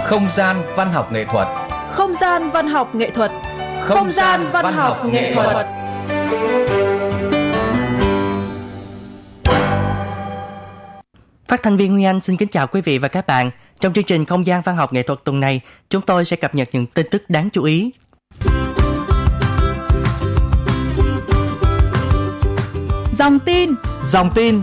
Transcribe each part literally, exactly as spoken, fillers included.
Không gian văn học nghệ thuật. Không gian văn học nghệ thuật. Không, Không gian văn, văn học nghệ thuật. thuật. Phát thanh viên Huy Anh xin kính chào quý vị và các bạn. Trong chương trình Không gian văn học nghệ thuật tuần này, chúng tôi sẽ cập nhật những tin tức đáng chú ý. Dòng tin. Dòng tin.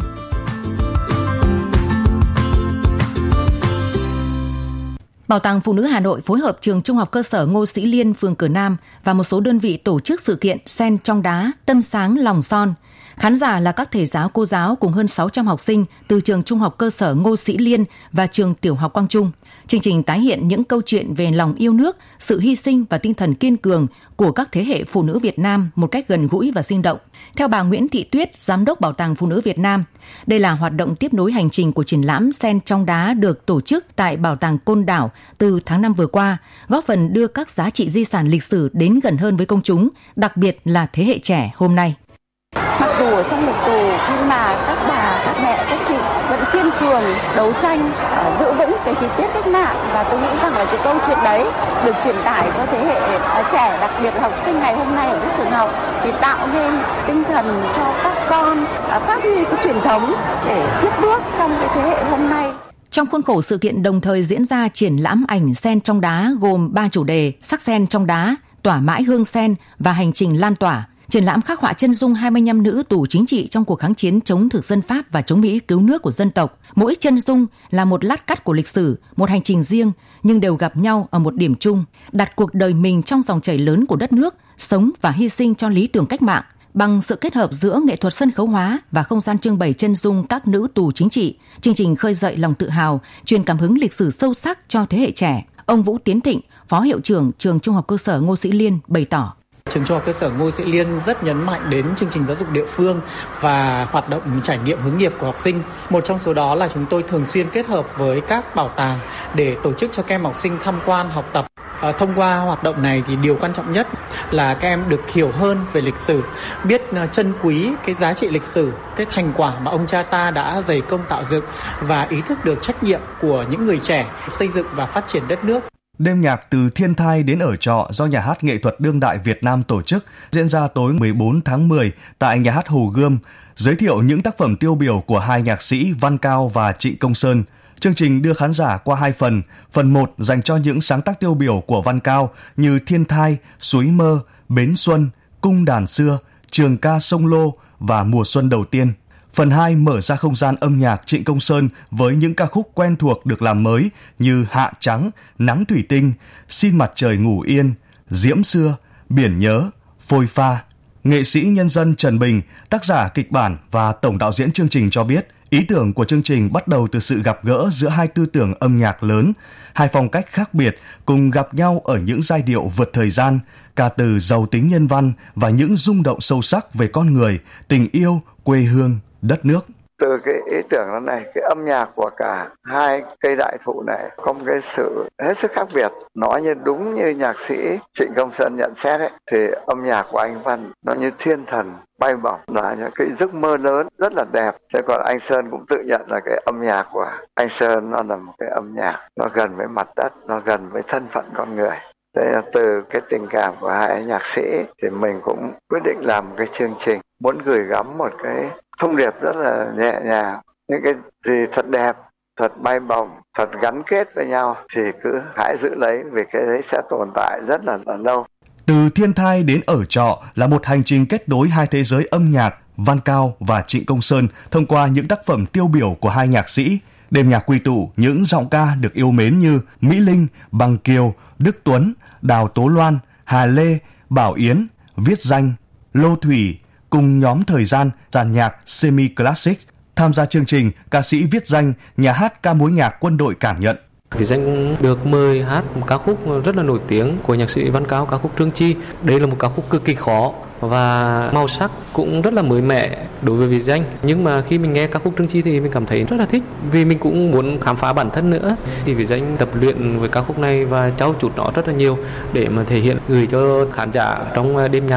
Bảo tàng Phụ nữ Hà Nội phối hợp trường Trung học cơ sở Ngô Sĩ Liên, phường Cửa Nam và một số đơn vị tổ chức sự kiện Sen trong đá, tâm sáng lòng son. Khán giả là các thầy giáo, cô giáo cùng hơn sáu trăm học sinh từ trường Trung học cơ sở Ngô Sĩ Liên và trường Tiểu học Quang Trung. Chương trình tái hiện những câu chuyện về lòng yêu nước, sự hy sinh và tinh thần kiên cường của các thế hệ phụ nữ Việt Nam một cách gần gũi và sinh động. Theo bà Nguyễn Thị Tuyết, Giám đốc Bảo tàng Phụ nữ Việt Nam, đây là hoạt động tiếp nối hành trình của triển lãm Sen trong đá được tổ chức tại Bảo tàng Côn Đảo từ tháng năm vừa qua, góp phần đưa các giá trị di sản lịch sử đến gần hơn với công chúng, đặc biệt là thế hệ trẻ hôm nay. Mặc dù ở trong ngục tù nhưng mà các bà, các mẹ, các chị vẫn kiên cường đấu tranh, uh, giữ vững cái khí tiết cách mạng, và tôi nghĩ rằng là cái câu chuyện đấy được truyền tải cho thế hệ uh, trẻ, đặc biệt là học sinh ngày hôm nay ở các trường học, thì tạo nên tinh thần cho các con uh, phát huy cái truyền thống để tiếp bước trong cái thế hệ hôm nay. Trong khuôn khổ sự kiện đồng thời diễn ra triển lãm ảnh sen trong đá gồm ba chủ đề: sắc sen trong đá, tỏa mãi hương sen và hành trình lan tỏa. Triển lãm khắc họa chân dung hai mươi lăm nữ tù chính trị trong cuộc kháng chiến chống thực dân Pháp và chống Mỹ cứu nước của dân tộc. Mỗi chân dung là một lát cắt của lịch sử, một hành trình riêng, nhưng đều gặp nhau ở một điểm chung, đặt cuộc đời mình trong dòng chảy lớn của đất nước, sống và hy sinh cho lý tưởng cách mạng. Bằng sự kết hợp giữa nghệ thuật sân khấu hóa và không gian trưng bày chân dung các nữ tù chính trị, chương trình khơi dậy lòng tự hào, truyền cảm hứng lịch sử sâu sắc cho thế hệ trẻ. Ông Vũ Tiến Thịnh, Phó Hiệu trưởng Trường Trung học cơ sở Ngô Sĩ Liên bày tỏ. Trường Trung học cơ sở Ngô Sĩ Liên rất nhấn mạnh đến chương trình giáo dục địa phương và hoạt động trải nghiệm hướng nghiệp của học sinh. Một trong số đó là chúng tôi thường xuyên kết hợp với các bảo tàng để tổ chức cho các em học sinh tham quan học tập. À, thông qua hoạt động này thì điều quan trọng nhất là các em được hiểu hơn về lịch sử, biết uh, trân quý cái giá trị lịch sử, cái thành quả mà ông cha ta đã dày công tạo dựng, và ý thức được trách nhiệm của những người trẻ xây dựng và phát triển đất nước. Đêm nhạc Từ Thiên Thai đến Ở Trọ do Nhà hát Nghệ thuật Đương đại Việt Nam tổ chức diễn ra tối mười bốn tháng mười tại Nhà hát Hồ Gươm, giới thiệu những tác phẩm tiêu biểu của hai nhạc sĩ Văn Cao và Trịnh Công Sơn. Chương trình đưa khán giả qua hai phần. Phần một dành cho những sáng tác tiêu biểu của Văn Cao như Thiên Thai, Suối Mơ, Bến Xuân, Cung đàn xưa, Trường ca sông Lô và Mùa xuân đầu tiên. Phần hai mở ra không gian âm nhạc Trịnh Công Sơn với những ca khúc quen thuộc được làm mới như Hạ Trắng, Nắng Thủy Tinh, Xin Mặt Trời Ngủ Yên, Diễm Xưa, Biển Nhớ, Phôi Pha. Nghệ sĩ nhân dân Trần Bình, tác giả kịch bản và tổng đạo diễn chương trình cho biết, ý tưởng của chương trình bắt đầu từ sự gặp gỡ giữa hai tư tưởng âm nhạc lớn, hai phong cách khác biệt cùng gặp nhau ở những giai điệu vượt thời gian, ca từ giàu tính nhân văn và những rung động sâu sắc về con người, tình yêu, quê hương, đất nước. Từ cái ý tưởng này, cái âm nhạc của cả hai cây đại thụ này có một cái sự hết sức khác biệt. Nói như đúng như nhạc sĩ Trịnh Công Sơn nhận xét ấy, thì âm nhạc của anh Văn nó như thiên thần bay bổng, là những cái giấc mơ lớn rất là đẹp. Thế còn anh Sơn cũng tự nhận là cái âm nhạc của anh Sơn nó là một cái âm nhạc nó gần với mặt đất, nó gần với thân phận con người. Thế là từ cái tình cảm của hai nhạc sĩ thì mình cũng quyết định làm một cái chương trình muốn gửi gắm một cái thông điệp rất là nhẹ nhàng, những cái gì thật đẹp, thật bay bổng, thật gắn kết với nhau thì cứ hãy giữ lấy, vì cái đấy sẽ tồn tại rất là, là lâu. Từ Thiên Thai đến Ở Trọ là một hành trình kết nối hai thế giới âm nhạc Văn Cao và Trịnh Công Sơn thông qua những tác phẩm tiêu biểu của hai nhạc sĩ. Đêm nhạc quy tụ những giọng ca được yêu mến như Mỹ Linh, Bằng Kiều, Đức Tuấn, Đào Tố Loan, Hà Lê, Bảo Yến, Viết Danh, Lô Thủy cùng nhóm Thời Gian, dàn nhạc semi classic. Tham gia chương trình, ca sĩ Viết Danh, nhà hát ca mối nhạc Quân đội cảm nhận. Viết Danh được mời hát một ca khúc rất là nổi tiếng của nhạc sĩ Văn Cao, ca khúc Trương Chi. Đây là một ca khúc cực kỳ khó và màu sắc cũng rất là mới mẻ đối với Viết Danh. Nhưng mà khi mình nghe ca khúc Trương Chi thì mình cảm thấy rất là thích, vì mình cũng muốn khám phá bản thân nữa. Thì Viết Danh tập luyện với ca khúc này và trau chuốt nó rất là nhiều để mà thể hiện gửi cho khán giả trong đêm nhạc.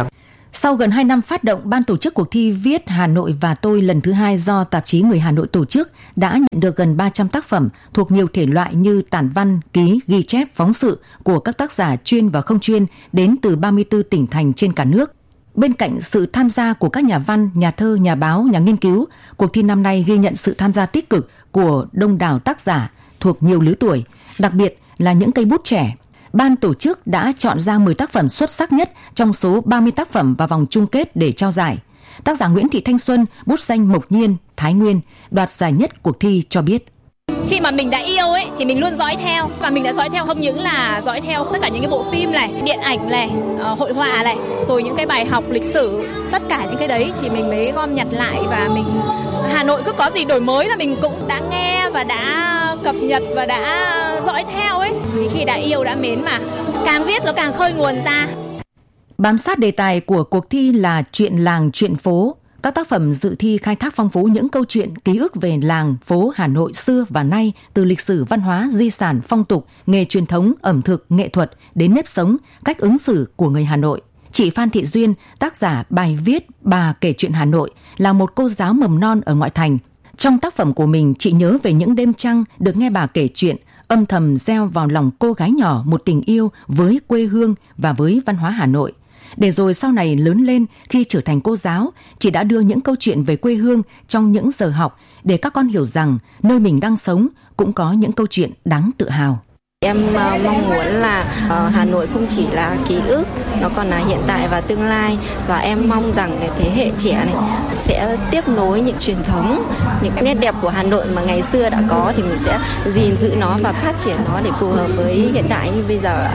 Sau gần hai năm phát động, ban tổ chức cuộc thi Viết Hà Nội và tôi lần thứ hai do tạp chí Người Hà Nội tổ chức đã nhận được gần ba trăm tác phẩm thuộc nhiều thể loại như tản văn, ký, ghi chép, phóng sự của các tác giả chuyên và không chuyên đến từ ba mươi tư tỉnh thành trên cả nước. Bên cạnh sự tham gia của các nhà văn, nhà thơ, nhà báo, nhà nghiên cứu, cuộc thi năm nay ghi nhận sự tham gia tích cực của đông đảo tác giả thuộc nhiều lứa tuổi, đặc biệt là những cây bút trẻ. Ban tổ chức đã chọn ra mười tác phẩm xuất sắc nhất trong số ba mươi tác phẩm vào vòng chung kết để trao giải. Tác giả Nguyễn Thị Thanh Xuân, bút danh Mộc Nhiên, Thái Nguyên, đoạt giải nhất cuộc thi cho biết. Khi mà mình đã yêu ấy thì mình luôn dõi theo, và mình đã dõi theo không những là dõi theo tất cả những cái bộ phim này, điện ảnh này, uh, hội họa này, rồi những cái bài học lịch sử, tất cả những cái đấy thì mình mới gom nhặt lại, và mình Hà Nội cứ có gì đổi mới là mình cũng đã nghe và đã cập nhật và đã dõi theo ấy. Thì khi đã yêu đã mến mà, càng viết nó càng khơi nguồn ra. Bám sát đề tài của cuộc thi là chuyện làng, chuyện phố. Các tác phẩm dự thi khai thác phong phú những câu chuyện, ký ức về làng, phố Hà Nội xưa và nay, từ lịch sử, văn hóa, di sản, phong tục, nghề truyền thống, ẩm thực, nghệ thuật đến nếp sống, cách ứng xử của người Hà Nội. Chị Phan Thị Duyên, tác giả bài viết Bà kể chuyện Hà Nội, là một cô giáo mầm non ở ngoại thành. Trong tác phẩm của mình, chị nhớ về những đêm trăng được nghe bà kể chuyện, âm thầm gieo vào lòng cô gái nhỏ một tình yêu với quê hương và với văn hóa Hà Nội. Để rồi sau này lớn lên, khi trở thành cô giáo, chị đã đưa những câu chuyện về quê hương trong những giờ học để các con hiểu rằng nơi mình đang sống cũng có những câu chuyện đáng tự hào. Em mong muốn là Hà Nội không chỉ là ký ức, nó còn là hiện tại và tương lai. Và em mong rằng cái thế hệ trẻ này sẽ tiếp nối những truyền thống, những nét đẹp của Hà Nội mà ngày xưa đã có, thì mình sẽ gìn giữ nó và phát triển nó để phù hợp với hiện đại như bây giờ.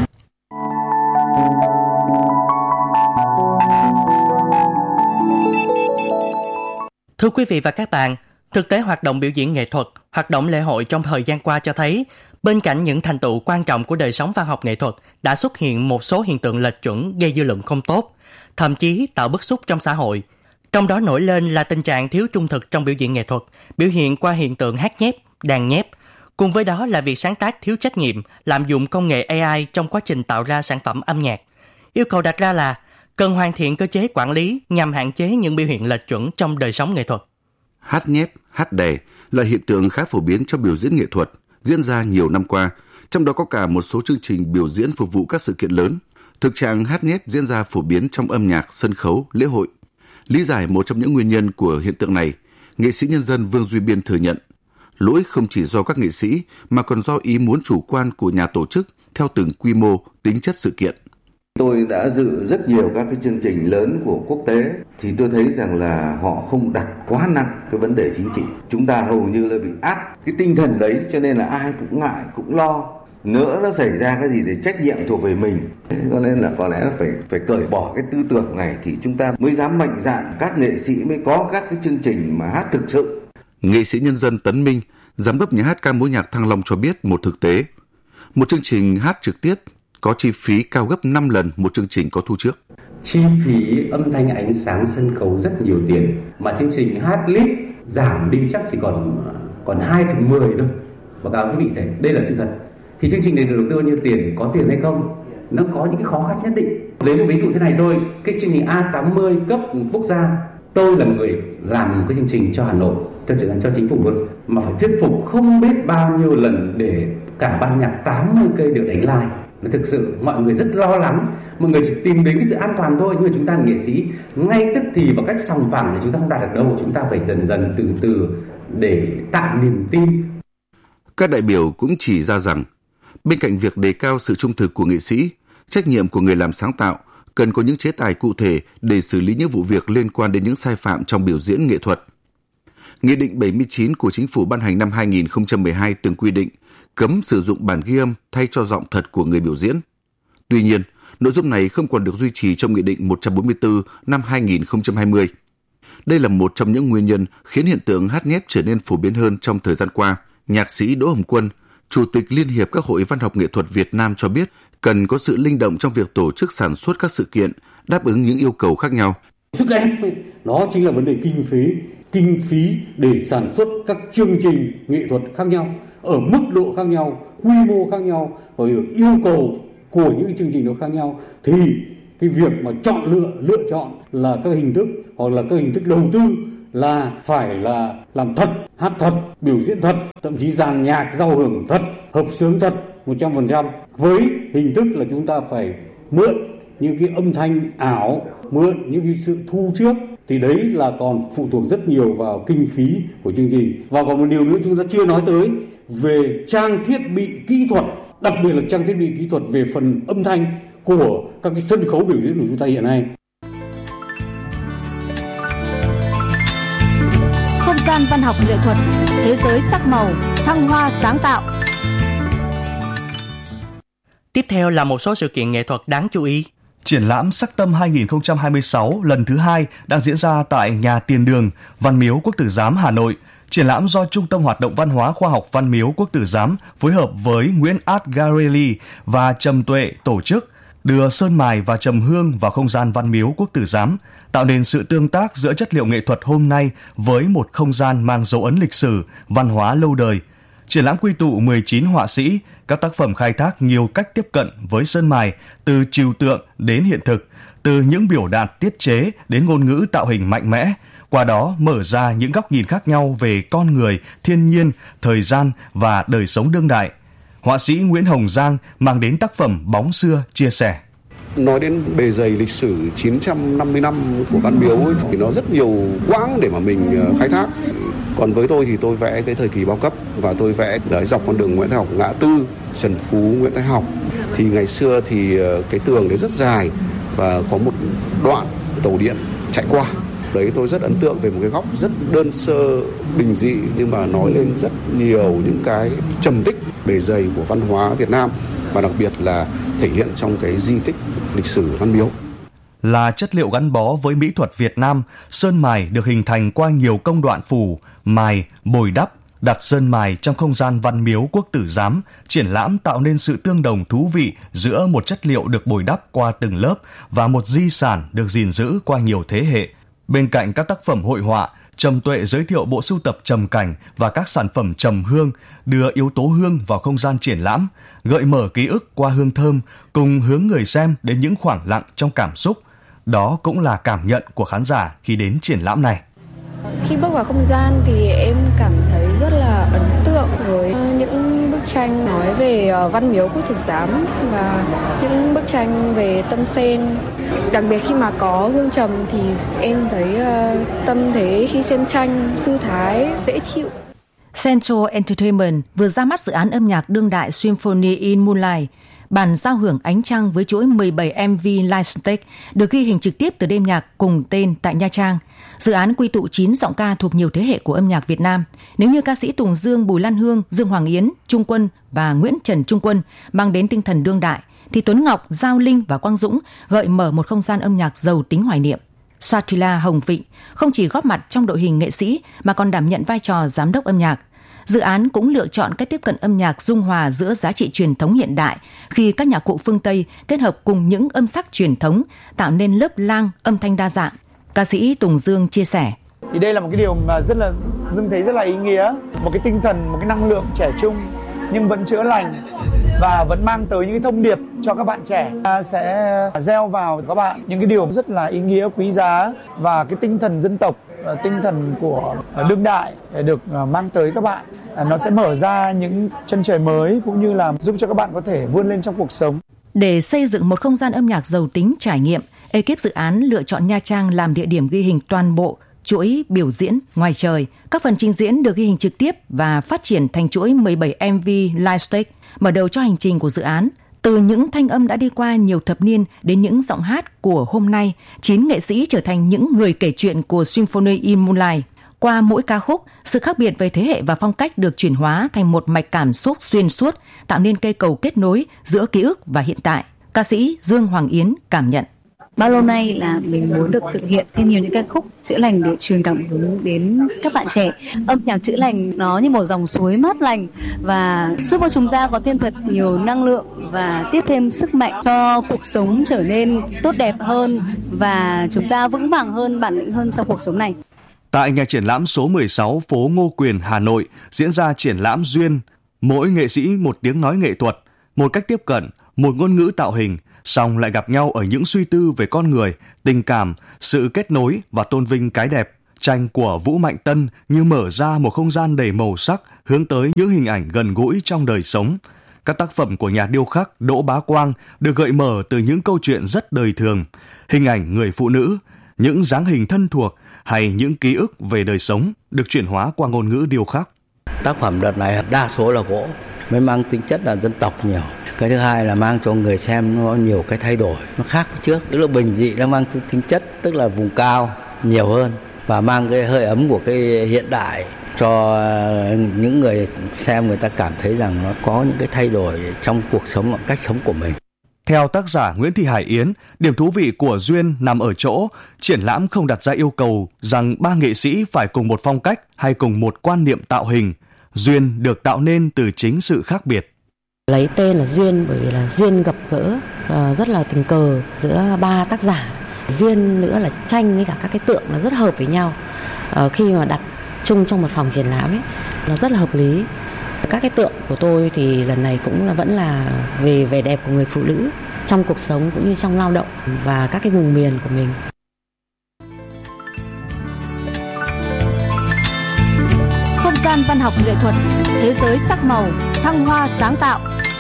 Thưa quý vị và các bạn, thực tế hoạt động biểu diễn nghệ thuật, hoạt động lễ hội trong thời gian qua cho thấy, bên cạnh những thành tựu quan trọng của đời sống văn học nghệ thuật, đã xuất hiện một số hiện tượng lệch chuẩn gây dư luận không tốt, thậm chí tạo bức xúc trong xã hội. Trong đó nổi lên là tình trạng thiếu trung thực trong biểu diễn nghệ thuật, biểu hiện qua hiện tượng hát nhép, đàn nhép. Cùng với đó là việc sáng tác thiếu trách nhiệm, lạm dụng công nghệ a i trong quá trình tạo ra sản phẩm âm nhạc. Yêu cầu đặt ra là cần hoàn thiện cơ chế quản lý nhằm hạn chế những biểu hiện lệch chuẩn trong đời sống nghệ thuật. Hát nhép, hát đè là hiện tượng khá phổ biến trong biểu diễn nghệ thuật, diễn ra nhiều năm qua, trong đó có cả một số chương trình biểu diễn phục vụ các sự kiện lớn. Thực trạng hát nhép diễn ra phổ biến trong âm nhạc, sân khấu, lễ hội. Lý giải một trong những nguyên nhân của hiện tượng này, nghệ sĩ nhân dân Vương Duy Biên thừa nhận, lỗi không chỉ do các nghệ sĩ mà còn do ý muốn chủ quan của nhà tổ chức theo từng quy mô, tính chất sự kiện. Tôi đã dự rất nhiều các cái chương trình lớn của quốc tế thì tôi thấy rằng là họ không đặt quá nặng cái vấn đề chính trị. Chúng ta hầu như là bị áp cái tinh thần đấy, cho nên là ai cũng ngại, cũng lo. Nữa nó xảy ra cái gì thì trách nhiệm thuộc về mình. Thế cho nên là có lẽ phải phải cởi bỏ cái tư tưởng này thì chúng ta mới dám mạnh dạn, các nghệ sĩ mới có các cái chương trình mà hát thực sự. Nghệ sĩ nhân dân Tấn Minh, giám đốc nhà hát ca mối nhạc Thăng Long cho biết một thực tế. Một chương trình hát trực tiếp có chi phí cao gấp năm lần một chương trình có thu trước. Chi phí âm thanh ánh sáng sân khấu rất nhiều tiền, mà chương trình hát clip giảm đi chắc chỉ còn còn hai phần mười thôi. Báo cáo quý vị thấy, đây là sự thật. Thì chương trình này được đầu tư bao nhiêu tiền, có tiền hay không? Nó có những cái khó khăn nhất định. Lấy một ví dụ thế này thôi, cái chương trình A tám mươi cấp quốc gia, tôi là người làm một cái chương trình cho Hà Nội, cho cho chính phủ luôn, mà phải thuyết phục không biết bao nhiêu lần để cả ban nhạc tám mươi cây được đánh live. Thực sự mọi người rất lo lắng, mọi người chỉ tìm đến cái sự an toàn thôi, nhưng mà chúng ta là nghệ sĩ, ngay tức thì và cách sòng phẳng thì chúng ta không đạt được đâu, chúng ta phải dần dần từ từ để tạo niềm tin. Các đại biểu cũng chỉ ra rằng, bên cạnh việc đề cao sự trung thực của nghệ sĩ, trách nhiệm của người làm sáng tạo, cần có những chế tài cụ thể để xử lý những vụ việc liên quan đến những sai phạm trong biểu diễn nghệ thuật. Nghị định bảy mươi chín của Chính phủ ban hành năm hai nghìn không trăm mười hai từng quy định cấm sử dụng bản ghi âm thay cho giọng thật của người biểu diễn. Tuy nhiên, nội dung này không còn được duy trì trong Nghị định một trăm bốn mươi tư năm hai nghìn không trăm hai mươi. Đây là một trong những nguyên nhân khiến hiện tượng hát nhép trở nên phổ biến hơn trong thời gian qua. Nhạc sĩ Đỗ Hồng Quân, Chủ tịch Liên hiệp các hội văn học nghệ thuật Việt Nam cho biết cần có sự linh động trong việc tổ chức sản xuất các sự kiện, đáp ứng những yêu cầu khác nhau. Sức ép đó chính là vấn đề kinh phí, kinh phí để sản xuất các chương trình nghệ thuật khác nhau, ở mức độ khác nhau, quy mô khác nhau và yêu cầu của những chương trình đó khác nhau, thì cái việc mà chọn lựa, lựa chọn là các hình thức hoặc là các hình thức đầu tư là phải là làm thật, hát thật, biểu diễn thật, thậm chí dàn nhạc giao hưởng thật, hợp xướng thật một trăm phần trăm. Với hình thức là chúng ta phải mượn những cái âm thanh ảo, mượn những cái sự thu trước, thì đấy là còn phụ thuộc rất nhiều vào kinh phí của chương trình. Và còn một điều nữa chúng ta chưa nói tới về trang thiết bị kỹ thuật, đặc biệt là trang thiết bị kỹ thuật về phần âm thanh của các cái sân khấu biểu diễn của chúng ta hiện nay. Không gian văn học nghệ thuật, thế giới sắc màu, thăng hoa sáng tạo. Tiếp theo là một số sự kiện nghệ thuật đáng chú ý. Triển lãm Sắc Tâm hai không hai sáu lần thứ hai đang diễn ra tại nhà Tiền Đường, Văn Miếu Quốc Tử Giám, Hà Nội. Triển lãm do Trung tâm Hoạt động Văn hóa Khoa học Văn Miếu Quốc Tử Giám phối hợp với Nguyễn Art Gallery và Trầm Tuệ tổ chức, đưa sơn mài và trầm hương vào không gian Văn Miếu Quốc Tử Giám, tạo nên sự tương tác giữa chất liệu nghệ thuật hôm nay với một không gian mang dấu ấn lịch sử, văn hóa lâu đời. Triển lãm quy tụ mười chín họa sĩ, các tác phẩm khai thác nhiều cách tiếp cận với sơn mài, từ trừu tượng đến hiện thực, từ những biểu đạt tiết chế đến ngôn ngữ tạo hình mạnh mẽ, qua đó mở ra những góc nhìn khác nhau về con người, thiên nhiên, thời gian và đời sống đương đại. Họa sĩ Nguyễn Hồng Giang mang đến tác phẩm Bóng Xưa chia sẻ. Nói đến bề dày lịch sử chín trăm năm mươi năm của Văn Miếu ấy, thì nó rất nhiều quãng để mà mình khai thác. Còn với tôi thì tôi vẽ cái thời kỳ bao cấp và tôi vẽ ở dọc con đường Nguyễn Thái Học, ngã tư Trần Phú, Nguyễn Thái Học. Thì ngày xưa thì cái tường đấy rất dài và có một đoạn tàu điện chạy qua. Đấy tôi rất ấn tượng về một cái góc rất đơn sơ, bình dị nhưng mà nói lên rất nhiều những cái trầm tích bề dày của văn hóa Việt Nam và đặc biệt là thể hiện trong cái di tích lịch sử Văn Miếu. Là chất liệu gắn bó với mỹ thuật Việt Nam, sơn mài được hình thành qua nhiều công đoạn phủ, mài, bồi đắp, đặt sơn mài trong không gian Văn Miếu Quốc Tử Giám. Triển lãm tạo nên sự tương đồng thú vị giữa một chất liệu được bồi đắp qua từng lớp và một di sản được gìn giữ qua nhiều thế hệ. Bên cạnh các tác phẩm hội họa, Trầm Tuệ giới thiệu bộ sưu tập trầm cảnh và các sản phẩm trầm hương, đưa yếu tố hương vào không gian triển lãm, gợi mở ký ức qua hương thơm, cùng hướng người xem đến những khoảng lặng trong cảm xúc. Đó cũng là cảm nhận của khán giả khi đến triển lãm này. Khi bước vào không gian thì em cảm thấy rất là ấn tượng với những bức tranh nói về Văn Miếu Quốc Tử Giám và những bức tranh về tâm sen. Đặc biệt khi mà có hương trầm thì em thấy tâm thế khi xem tranh, thư thái, dễ chịu. Central Entertainment vừa ra mắt dự án âm nhạc đương đại Symphony in Moonlight, bản giao hưởng ánh trăng với chuỗi mười bảy em vê livestage được ghi hình trực tiếp từ đêm nhạc cùng tên tại Nha Trang. Dự án quy tụ chín giọng ca thuộc nhiều thế hệ của âm nhạc Việt Nam. Nếu như ca sĩ Tùng Dương, Bùi Lan Hương, Dương Hoàng Yến, Trung Quân và Nguyễn Trần Trung Quân mang đến tinh thần đương đại, thì Tuấn Ngọc, Giao Linh và Quang Dũng gợi mở một không gian âm nhạc giàu tính hoài niệm. Satila Hồng Vịnh không chỉ góp mặt trong đội hình nghệ sĩ mà còn đảm nhận vai trò giám đốc âm nhạc. Dự án cũng lựa chọn cách tiếp cận âm nhạc dung hòa giữa giá trị truyền thống hiện đại khi các nhạc cụ phương Tây kết hợp cùng những âm sắc truyền thống, tạo nên lớp lang âm thanh đa dạng. Ca sĩ Tùng Dương chia sẻ. Thì đây là một cái điều mà rất là Dương thấy rất là ý nghĩa, một cái tinh thần, một cái năng lượng trẻ trung nhưng vẫn chữa lành và vẫn mang tới những cái thông điệp cho các bạn trẻ. Ta sẽ gieo vào các bạn những cái điều rất là ý nghĩa, quý giá và cái tinh thần dân tộc, tinh thần của đương đại để được mang tới các bạn. Nó sẽ mở ra những chân trời mới cũng như là giúp cho các bạn có thể vươn lên trong cuộc sống. Để xây dựng một không gian âm nhạc giàu tính trải nghiệm, ekip dự án lựa chọn Nha Trang làm địa điểm ghi hình toàn bộ chuỗi biểu diễn ngoài trời. Các phần trình diễn được ghi hình trực tiếp và phát triển thành chuỗi mười bảy em vê livestage, mở đầu cho hành trình của dự án. Từ những thanh âm đã đi qua nhiều thập niên đến những giọng hát của hôm nay, chín nghệ sĩ trở thành những người kể chuyện của Symphony in Moonlight. Qua mỗi ca khúc, sự khác biệt về thế hệ và phong cách được chuyển hóa thành một mạch cảm xúc xuyên suốt, tạo nên cây cầu kết nối giữa ký ức và hiện tại. Ca sĩ Dương Hoàng Yến cảm nhận. Bao lâu nay là mình muốn được thực hiện thêm nhiều những ca khúc chữa lành để truyền cảm hứng đến các bạn trẻ. Âm nhạc chữa lành nó như một dòng suối mát lành và giúp cho chúng ta có thêm thật nhiều năng lượng và tiếp thêm sức mạnh cho cuộc sống trở nên tốt đẹp hơn và chúng ta vững vàng hơn, bản lĩnh hơn trong cuộc sống này. Tại nhà triển lãm số mười sáu phố Ngô Quyền, Hà Nội diễn ra triển lãm Duyên, mỗi nghệ sĩ một tiếng nói nghệ thuật, một cách tiếp cận, một ngôn ngữ tạo hình, song lại gặp nhau ở những suy tư về con người, tình cảm, sự kết nối và tôn vinh cái đẹp. Tranh của Vũ Mạnh Tân như mở ra một không gian đầy màu sắc, hướng tới những hình ảnh gần gũi trong đời sống. Các tác phẩm của nhà điêu khắc Đỗ Bá Quang được gợi mở từ những câu chuyện rất đời thường, hình ảnh người phụ nữ, những dáng hình thân thuộc hay những ký ức về đời sống được chuyển hóa qua ngôn ngữ điêu khắc. Tác phẩm đợt này đa số là gỗ, mới mang tính chất là dân tộc nhiều. Cái thứ hai là mang cho người xem nó nhiều cái thay đổi, nó khác với trước. Tức là bình dị nó mang tính chất tức là vùng cao nhiều hơn và mang cái hơi ấm của cái hiện đại cho những người xem, người ta cảm thấy rằng nó có những cái thay đổi trong cuộc sống, cách sống của mình. Theo tác giả Nguyễn Thị Hải Yến, điểm thú vị của Duyên nằm ở chỗ triển lãm không đặt ra yêu cầu rằng ba nghệ sĩ phải cùng một phong cách hay cùng một quan niệm tạo hình. Duyên được tạo nên từ chính sự khác biệt. Lấy tên là Duyên bởi vì là duyên gặp gỡ uh, rất là tình cờ giữa ba tác giả. Duyên nữa là tranh với cả các cái tượng nó rất hợp với nhau. Uh, khi mà đặt chung trong một phòng triển lãm ấy, nó rất là hợp lý. Các cái tượng của tôi thì lần này cũng là vẫn là về vẻ đẹp của người phụ nữ trong cuộc sống cũng như trong lao động và các cái vùng miền của mình. Không gian văn học nghệ thuật, thế giới sắc màu, thăng hoa sáng tạo.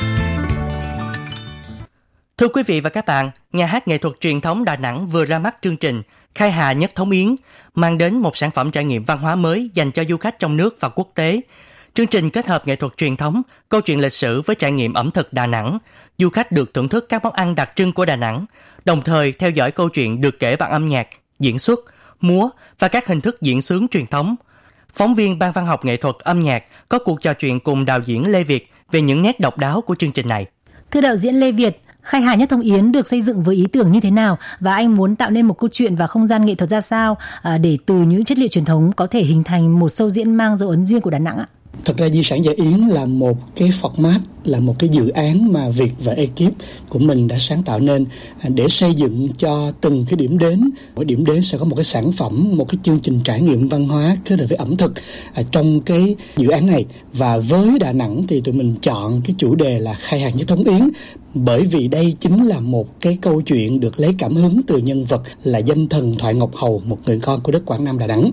Thưa quý vị và các bạn, nhà hát nghệ thuật truyền thống Đà Nẵng vừa ra mắt chương trình Khai Hà Nhất Thống Yến, mang đến một sản phẩm trải nghiệm văn hóa mới dành cho du khách trong nước và quốc tế. Chương trình kết hợp nghệ thuật truyền thống, câu chuyện lịch sử với trải nghiệm ẩm thực Đà Nẵng. Du khách được thưởng thức các món ăn đặc trưng của Đà Nẵng, đồng thời theo dõi câu chuyện được kể bằng âm nhạc, diễn xuất, múa và các hình thức diễn xướng truyền thống. Phóng viên Ban Văn học Nghệ thuật âm nhạc có cuộc trò chuyện cùng đạo diễn Lê Việt về những nét độc đáo của chương trình này. Thưa đạo diễn Lê Việt, Khai Hà Nhất Thống Yến được xây dựng với ý tưởng như thế nào và anh muốn tạo nên một câu chuyện và không gian nghệ thuật ra sao để từ những chất liệu truyền thống có thể hình thành một show diễn mang dấu ấn riêng của Đà Nẵng ạ? Thật ra Di sản Dạ Yến là một cái format, là một cái dự án mà Việt và ekip của mình đã sáng tạo nên để xây dựng cho từng cái điểm đến. Mỗi điểm đến sẽ có một cái sản phẩm, một cái chương trình trải nghiệm văn hóa kết hợp với ẩm thực trong cái dự án này. Và với Đà Nẵng thì tụi mình chọn cái chủ đề là Khai Hà Nhất Thống Yến, bởi vì đây chính là một cái câu chuyện được lấy cảm hứng từ nhân vật là danh thần Thoại Ngọc Hầu, một người con của đất Quảng Nam Đà Nẵng.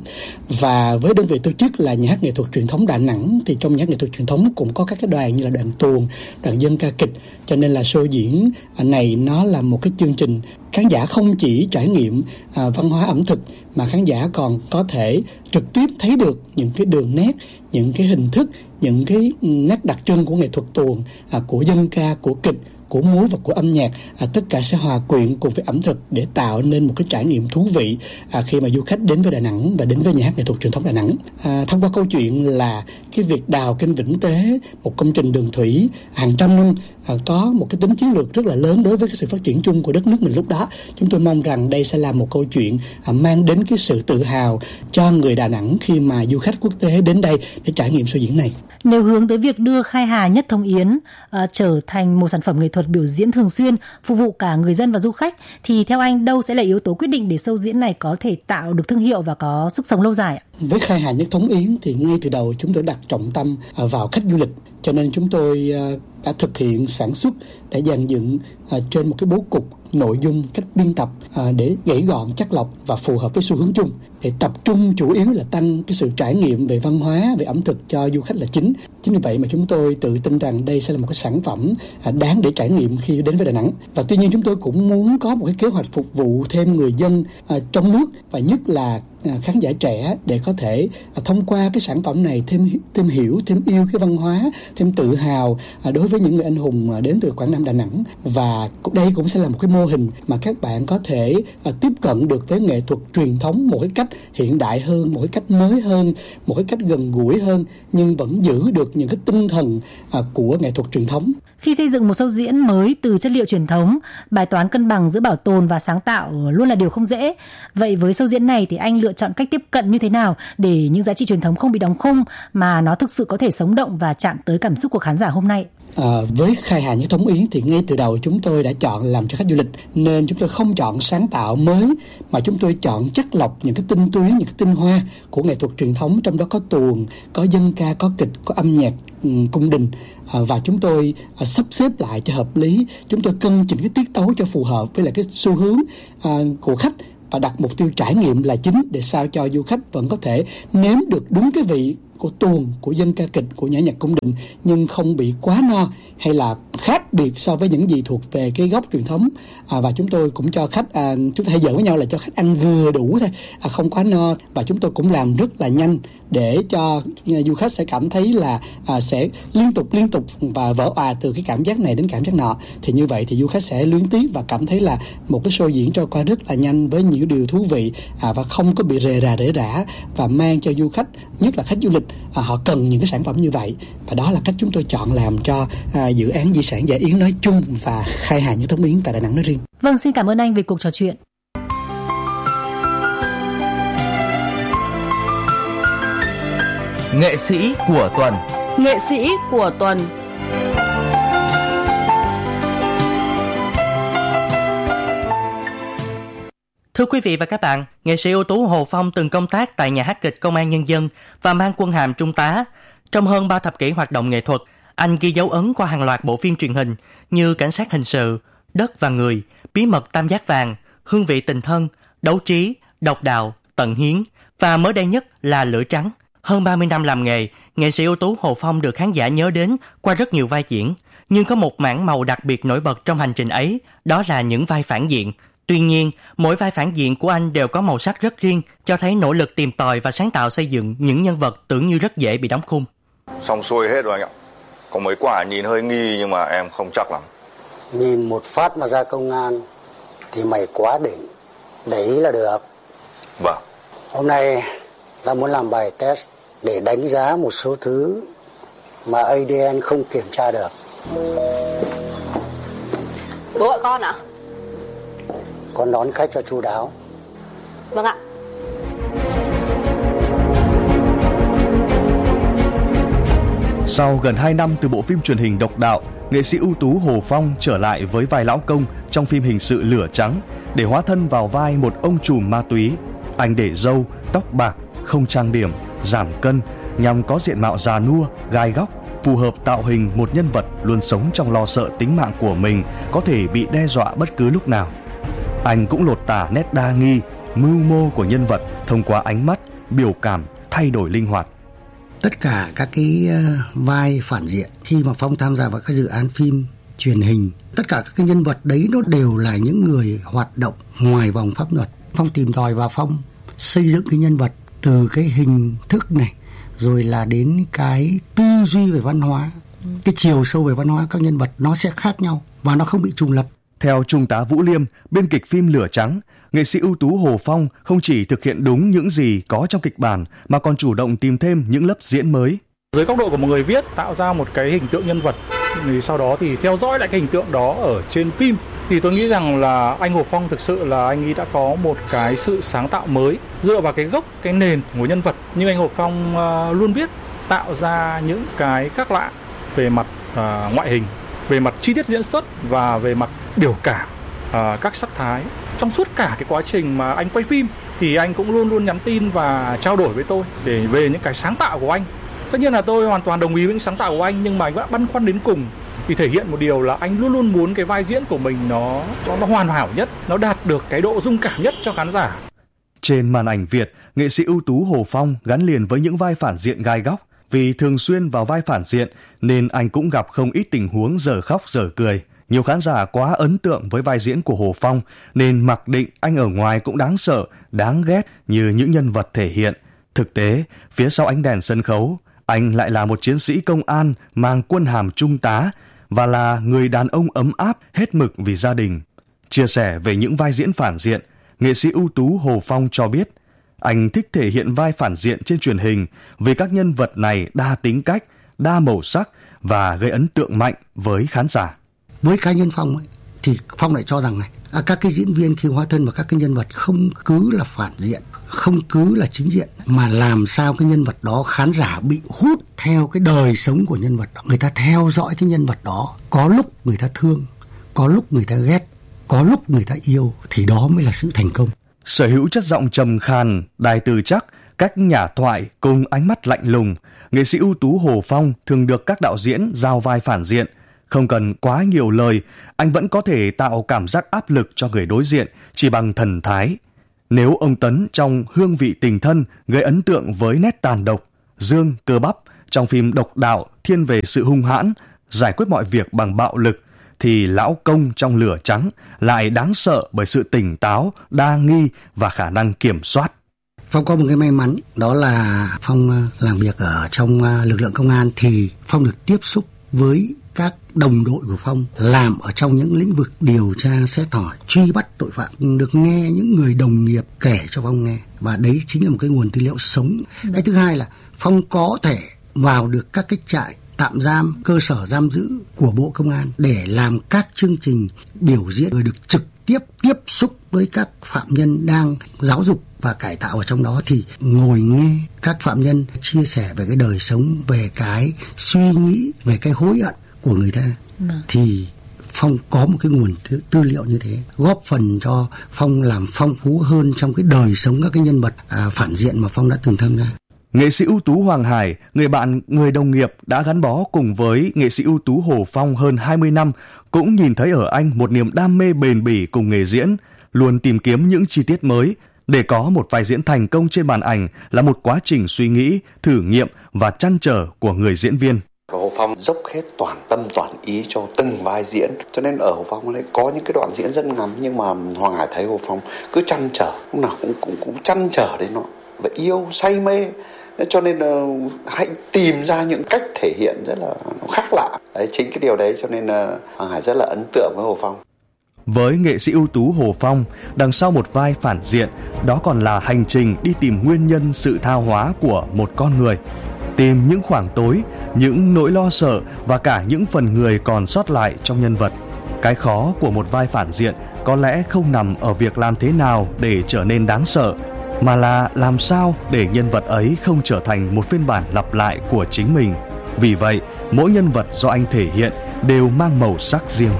Và với đơn vị tổ chức là Nhà hát nghệ thuật truyền thống Đà Nẵng, thì trong Nhà hát nghệ thuật truyền thống cũng có các cái đoàn như là đoàn tuồng, đoàn dân ca kịch, cho nên là show diễn này nó là một cái chương trình khán giả không chỉ trải nghiệm à, văn hóa ẩm thực, mà khán giả còn có thể trực tiếp thấy được những cái đường nét, những cái hình thức, những cái nét đặc trưng của nghệ thuật tuồng, à, của dân ca, của kịch, của múa và của âm nhạc, à, tất cả sẽ hòa quyện cùng với ẩm thực để tạo nên một cái trải nghiệm thú vị à, khi mà du khách đến với Đà Nẵng và đến với Nhà hát nghệ thuật truyền thống Đà Nẵng. À, thông qua câu chuyện là cái việc đào kênh Vĩnh Tế, một công trình đường thủy hàng trăm năm, à, có một cái tính chiến lược rất là lớn đối với cái sự phát triển chung của đất nước mình lúc đó. Chúng tôi mong rằng đây sẽ là một câu chuyện à, mang đến cái sự tự hào cho người Đà Nẵng khi mà du khách quốc tế đến đây để trải nghiệm show diễn này. Nếu hướng tới việc đưa Khai Hà Nhất Thống Yến uh, trở thành một sản phẩm nghệ thuật biểu diễn thường xuyên, phục vụ cả người dân và du khách, thì theo anh đâu sẽ là yếu tố quyết định để show diễn này có thể tạo được thương hiệu và có sức sống lâu dài ạ? Với Khai Hà Nhất Thống Yến thì ngay từ đầu chúng tôi đặt trọng tâm uh, vào khách du lịch, cho nên chúng tôi uh, đã thực hiện sản xuất, đã dàn dựng uh, trên một cái bố cục nội dung, cách biên tập uh, để gãy gọn, chắc lọc và phù hợp với xu hướng chung, để tập trung chủ yếu là tăng cái sự trải nghiệm về văn hóa, về ẩm thực cho du khách là chính. Chính vì vậy mà chúng tôi tự tin rằng đây sẽ là một cái sản phẩm uh, đáng để trải nghiệm khi đến với Đà Nẵng. Và tuy nhiên chúng tôi cũng muốn có một cái kế hoạch phục vụ thêm người dân uh, trong nước, và nhất là khán giả trẻ, để có thể à, thông qua cái sản phẩm này thêm thêm hiểu, thêm yêu cái văn hóa, thêm tự hào à, đối với những người anh hùng à, đến từ Quảng Nam Đà Nẵng. Và đây cũng sẽ là một cái mô hình mà các bạn có thể à, tiếp cận được với nghệ thuật truyền thống một cái cách hiện đại hơn, một cái cách mới hơn, một cái cách gần gũi hơn, nhưng vẫn giữ được những cái tinh thần à, của nghệ thuật truyền thống. Khi xây dựng một show diễn mới từ chất liệu truyền thống, bài toán cân bằng giữa bảo tồn và sáng tạo luôn là điều không dễ. Vậy với show diễn này thì anh lựa chọn cách tiếp cận như thế nào để những giá trị truyền thống không bị đóng khung mà nó thực sự có thể sống động và chạm tới cảm xúc của khán giả hôm nay? À, với Khai Hà Nhất Thống Yến thì ngay từ đầu chúng tôi đã chọn làm cho khách du lịch, nên chúng tôi không chọn sáng tạo mới mà chúng tôi chọn chắt lọc những cái tinh túy, những cái tinh hoa của nghệ thuật truyền thống, trong đó có tuồng, có dân ca, có kịch, có âm nhạc um, cung đình, à, và chúng tôi à, sắp xếp lại cho hợp lý. Chúng tôi cân chỉnh cái tiết tấu cho phù hợp với lại cái xu hướng à, của khách, và đặt mục tiêu trải nghiệm là chính, để sao cho du khách vẫn có thể nếm được đúng cái vị của tuồng, của dân ca kịch, của nhã nhạc cung đình, nhưng không bị quá no hay là khác biệt so với những gì thuộc về cái gốc truyền thống. À, và chúng tôi cũng cho khách, à, chúng ta hay giỡn với nhau là cho khách ăn vừa đủ thôi, à, không quá no. Và chúng tôi cũng làm rất là nhanh để cho du khách sẽ cảm thấy là à, sẽ liên tục liên tục và vỡ òa từ cái cảm giác này đến cảm giác nọ. Thì như vậy thì du khách sẽ luyến tiếc và cảm thấy là một cái show diễn trôi qua rất là nhanh với những điều thú vị, à, và không có bị rề rà rễ rả, và mang cho du khách, nhất là khách du lịch, à, họ cần những cái sản phẩm như vậy. Và đó là cách chúng tôi chọn làm cho à, dự án di sản Dạ Yến nói chung và Khai Hà Nhất Thống Yến tại Đà Nẵng nói riêng. Vâng, xin cảm ơn anh về cuộc trò chuyện. Nghệ sĩ của tuần. Nghệ sĩ của tuần. Thưa quý vị và các bạn, nghệ sĩ ưu tú Hồ Phong từng công tác tại Nhà hát kịch Công an Nhân dân và mang quân hàm trung tá. Trong hơn ba thập kỷ hoạt động nghệ thuật, anh ghi dấu ấn qua hàng loạt bộ phim truyền hình như Cảnh sát hình sự, Đất và người, Bí mật tam giác vàng, Hương vị tình thân, Đấu trí, Độc đạo, Tận hiến và mới đây nhất là Lửa trắng. Hơn ba mươi năm làm nghề, nghệ sĩ ưu tú Hồ Phong được khán giả nhớ đến qua rất nhiều vai diễn. Nhưng có một mảng màu đặc biệt nổi bật trong hành trình ấy, đó là những vai phản diện. Tuy nhiên, mỗi vai phản diện của anh đều có màu sắc rất riêng, cho thấy nỗ lực tìm tòi và sáng tạo xây dựng những nhân vật tưởng như rất dễ bị đóng khung. Xong xuôi hết rồi anh ạ. Có mấy quả nhìn hơi nghi nhưng mà em không chắc lắm. Nhìn một phát mà ra công an thì mày quá đỉnh. Đấy là được. Vâng. Hôm nay ta muốn làm bài test để đánh giá một số thứ mà a đê en không kiểm tra được. Bố gọi con ạ? Con đón khách cho chu đáo. Vâng ạ. Sau gần hai năm từ bộ phim truyền hình Độc đạo, nghệ sĩ ưu tú Hồ Phong trở lại với vai lão công trong phim hình sự Lửa trắng để hóa thân vào vai một ông trùm ma túy. Anh để râu, tóc bạc, không trang điểm, giảm cân nhằm có diện mạo già nua, gai góc, phù hợp tạo hình một nhân vật luôn sống trong lo sợ tính mạng của mình có thể bị đe dọa bất cứ lúc nào. Anh cũng lột tả nét đa nghi, mưu mô của nhân vật thông qua ánh mắt, biểu cảm thay đổi linh hoạt. Tất cả các cái vai phản diện khi mà Phong tham gia vào các dự án phim truyền hình, tất cả các cái nhân vật đấy nó đều là những người hoạt động ngoài vòng pháp luật. Phong tìm tòi và Phong xây dựng cái nhân vật từ cái hình thức này, rồi là đến cái tư duy về văn hóa, cái chiều sâu về văn hóa các nhân vật nó sẽ khác nhau và nó không bị trùng lập. Theo Trung tá Vũ Liêm, biên kịch phim Lửa trắng, nghệ sĩ ưu tú Hồ Phong không chỉ thực hiện đúng những gì có trong kịch bản mà còn chủ động tìm thêm những lớp diễn mới. Dưới góc độ của một người viết, tạo ra một cái hình tượng nhân vật, thì sau đó thì theo dõi lại cái hình tượng đó ở trên phim, thì tôi nghĩ rằng là anh Hồ Phong thực sự là anh ấy đã có một cái sự sáng tạo mới dựa vào cái gốc, cái nền của nhân vật. Nhưng anh Hồ Phong uh, luôn biết tạo ra những cái khác lạ về mặt uh, ngoại hình, về mặt chi tiết diễn xuất và về mặt biểu cảm, uh, các sắc thái. Trong suốt cả cái quá trình mà anh quay phim thì anh cũng luôn luôn nhắn tin và trao đổi với tôi để về những cái sáng tạo của anh. Tất nhiên là tôi hoàn toàn đồng ý với những sáng tạo của anh, nhưng mà anh vẫn băn khoăn đến cùng thì thể hiện một điều là anh luôn luôn muốn cái vai diễn của mình nó, nó, nó hoàn hảo nhất, nó đạt được cái độ dung cảm nhất cho khán giả. Trên màn ảnh Việt, nghệ sĩ ưu tú Hồ Phong gắn liền với những vai phản diện gai góc. Vì thường xuyên vào vai phản diện nên anh cũng gặp không ít tình huống dở khóc dở cười. Nhiều khán giả quá ấn tượng với vai diễn của Hồ Phong nên mặc định anh ở ngoài cũng đáng sợ, đáng ghét như những nhân vật thể hiện. Thực tế, phía sau ánh đèn sân khấu, anh lại là một chiến sĩ công an mang quân hàm trung tá và là người đàn ông ấm áp hết mực vì gia đình. Chia sẻ về những vai diễn phản diện, nghệ sĩ ưu tú Hồ Phong cho biết anh thích thể hiện vai phản diện trên truyền hình vì các nhân vật này đa tính cách, đa màu sắc và gây ấn tượng mạnh với khán giả. Với cá nhân Phong ấy, thì Phong lại cho rằng này, à, các cái diễn viên khi hóa thân vào các cái nhân vật không cứ là phản diện, không cứ là chính diện, mà làm sao cái nhân vật đó khán giả bị hút theo cái đời sống của nhân vật đó. Người ta theo dõi cái nhân vật đó, có lúc người ta thương, có lúc người ta ghét, có lúc người ta yêu, thì đó mới là sự thành công. Sở hữu chất giọng trầm khàn, đài từ chắc, cách nhả thoại cùng ánh mắt lạnh lùng, nghệ sĩ ưu tú Hồ Phong thường được các đạo diễn giao vai phản diện. Không cần quá nhiều lời, anh vẫn có thể tạo cảm giác áp lực cho người đối diện chỉ bằng thần thái. Nếu ông Tấn trong Hương vị tình thân gây ấn tượng với nét tàn độc, Dương cơ bắp trong phim độc đạo thiên về sự hung hãn, giải quyết mọi việc bằng bạo lực, thì Lão Công trong Lửa Trắng lại đáng sợ bởi sự tỉnh táo, đa nghi và khả năng kiểm soát. Phong có một cái may mắn, đó là Phong làm việc ở trong lực lượng công an thì Phong được tiếp xúc với các đồng đội của Phong làm ở trong những lĩnh vực điều tra, xét hỏi, truy bắt tội phạm, được nghe những người đồng nghiệp kể cho Phong nghe, và đấy chính là một cái nguồn tư liệu sống. Cái thứ hai là Phong có thể vào được các cái trại tạm giam, cơ sở giam giữ của Bộ Công an để làm các chương trình biểu diễn, rồi được trực tiếp tiếp xúc với các phạm nhân đang giáo dục và cải tạo ở trong đó, thì ngồi nghe các phạm nhân chia sẻ về cái đời sống, về cái suy nghĩ, về cái hối hận của người ta, thì Phong có một cái nguồn tư, tư liệu như thế, góp phần cho Phong làm phong phú hơn trong cái đời sống các cái nhân vật à, phản diện mà Phong đã từng tham gia. Nghệ sĩ ưu tú Hoàng Hải, người bạn, người đồng nghiệp đã gắn bó cùng với nghệ sĩ ưu tú Hồ Phong hơn hai mươi năm, cũng nhìn thấy ở anh một niềm đam mê bền bỉ cùng nghề diễn, luôn tìm kiếm những chi tiết mới. Để có một vai diễn thành công trên màn ảnh là một quá trình suy nghĩ, thử nghiệm và trăn trở của người diễn viên. Hồ Phong dốc hết toàn tâm toàn ý cho từng vai diễn, cho nên ở Hồ Phong lại có những cái đoạn diễn rất ngắn, nhưng mà Hoàng Hải thấy Hồ Phong cứ trăn trở, lúc nào cũng cũng cũng trăn trở đến nó và yêu say mê, cho nên uh, hãy tìm ra những cách thể hiện rất là khác lạ. Đấy, chính cái điều đấy cho nên uh, Hoàng Hải rất là ấn tượng với Hồ Phong. Với nghệ sĩ ưu tú Hồ Phong, đằng sau một vai phản diện, đó còn là hành trình đi tìm nguyên nhân sự tha hóa của một con người. Tìm những khoảng tối, những nỗi lo sợ và cả những phần người còn sót lại trong nhân vật. Cái khó của một vai phản diện có lẽ không nằm ở việc làm thế nào để trở nên đáng sợ, mà là làm sao để nhân vật ấy không trở thành một phiên bản lặp lại của chính mình. Vì vậy, mỗi nhân vật do anh thể hiện đều mang màu sắc riêng.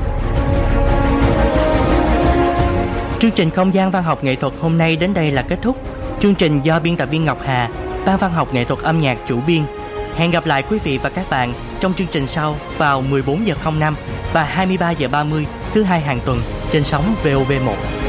Chương trình Không gian văn học nghệ thuật hôm nay đến đây là kết thúc. Chương trình do biên tập viên Ngọc Hà, Ban văn học nghệ thuật âm nhạc chủ biên. Hẹn gặp lại quý vị và các bạn trong chương trình sau vào mười bốn giờ không năm và hai mươi ba giờ ba mươi thứ hai hàng tuần trên sóng vê o vê một.